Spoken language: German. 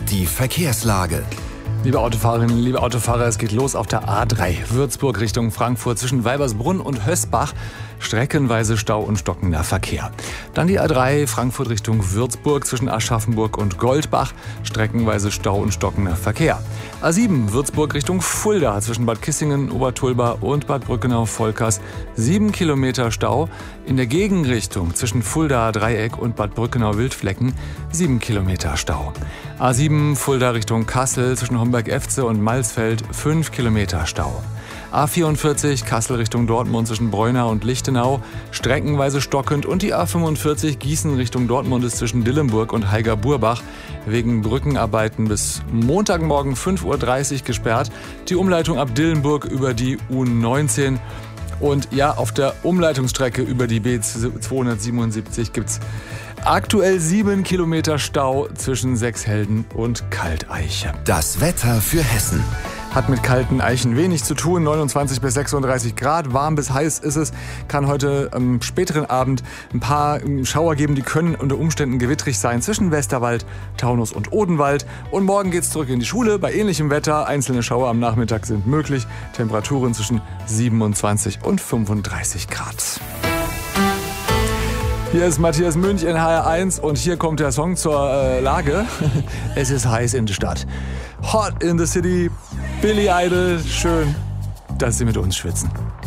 Die Verkehrslage. Liebe Autofahrerinnen, liebe Autofahrer, es geht los auf der A3 Würzburg Richtung Frankfurt zwischen Weibersbrunn und Hösbach. Streckenweise Stau und stockender Verkehr. Dann die A3 Frankfurt Richtung Würzburg zwischen Aschaffenburg und Goldbach. Streckenweise Stau und stockender Verkehr. A7 Würzburg Richtung Fulda zwischen Bad Kissingen, Obertulba und Bad Brückenau-Volkers. 7 Kilometer Stau. In der Gegenrichtung zwischen Fulda Dreieck und Bad Brückenau-Wildflecken 7 Kilometer Stau. A7 Fulda Richtung Kassel zwischen Homberg-Efze und Malsfeld 5 Kilometer Stau. A44 Kassel Richtung Dortmund zwischen Breunau und Lichtenau, streckenweise stockend, und die A45 Gießen Richtung Dortmund ist zwischen Dillenburg und Heiger-Burbach wegen Brückenarbeiten bis Montagmorgen 5:30 Uhr gesperrt. Die Umleitung ab Dillenburg über die U19. Und ja, auf der Umleitungsstrecke über die B277 gibt's aktuell 7 Kilometer Stau zwischen Sechshelden und Kalteiche. Das Wetter für Hessen. Hat mit kalten Eichen wenig zu tun. 29 bis 36 Grad, warm bis heiß ist es. Kann heute am späteren Abend ein paar Schauer geben, die können unter Umständen gewittrig sein zwischen Westerwald, Taunus und Odenwald. Und morgen geht's zurück in die Schule. Bei ähnlichem Wetter, einzelne Schauer am Nachmittag sind möglich. Temperaturen zwischen 27 und 35 Grad. Hier ist Matthias Münch in HR1 und hier kommt der Song zur Lage. Es ist heiß in der Stadt. Hot in the City, Billy Idol. Schön, dass Sie mit uns schwitzen.